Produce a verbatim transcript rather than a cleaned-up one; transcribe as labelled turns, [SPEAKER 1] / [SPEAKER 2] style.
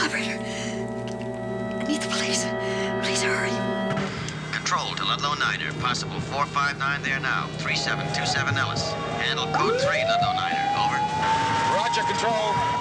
[SPEAKER 1] Operator, I need the police. Please hurry.
[SPEAKER 2] Control to Ludlow Niner. Possible four five nine there now. three seven two seven Ellis. Handle code three, Ludlow Niner. Over.
[SPEAKER 3] Roger, Control.